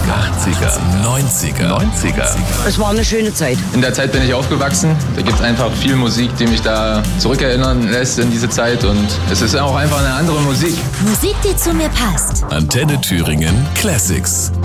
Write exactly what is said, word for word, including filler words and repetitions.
achtziger, neunziger, neunziger. Es war eine schöne Zeit. In der Zeit bin ich aufgewachsen. Da gibt es einfach viel Musik, die mich da zurückerinnern lässt in diese Zeit. Und es ist auch einfach eine andere Musik. Musik, die zu mir passt. Antenne Thüringen Classics.